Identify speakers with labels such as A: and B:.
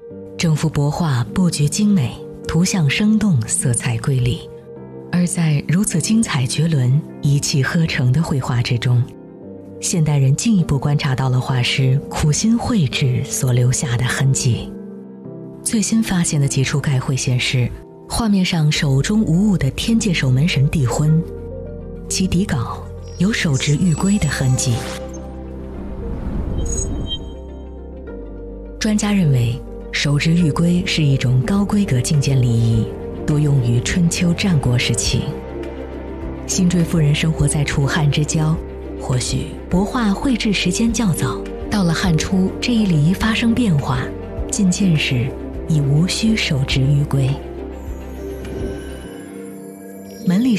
A: 整幅帛画布局精美，图像生动，色彩瑰丽。而在如此精彩绝伦、一气呵成的绘画之中，现代人进一步观察到了画师苦心绘制所留下的痕迹。最新发现的几处概绘显示，画面上手中无物的天界守门神帝婚，其底稿有手执玉圭的痕迹。专家认为，手执玉圭是一种高规格觐见礼仪，多用于春秋战国时期。辛追夫人生活在楚汉之交，或许帛画绘制时间较早，到了汉初这一礼仪发生变化，觐见时已无需手执玉圭。门里